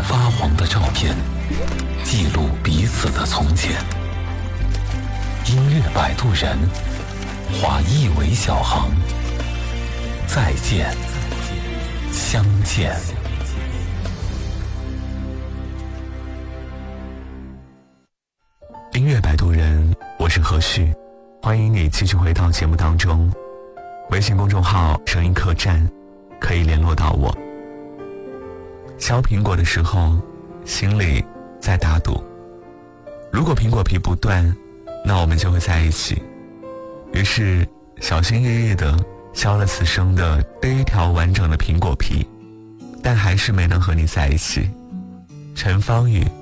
张发黄的照片，记录彼此的从前。音乐摆渡人，划一尾小航，再见，相见。 音乐摆渡人，我是何旭，欢迎你继续回到节目当中。微信公众号声音客栈可以联络到我。削苹果的时候，心里在打赌，如果苹果皮不断，那我们就会在一起。于是小心翼翼地削了此生的第一条完整的苹果皮，但还是没能和你在一起。陈芳宇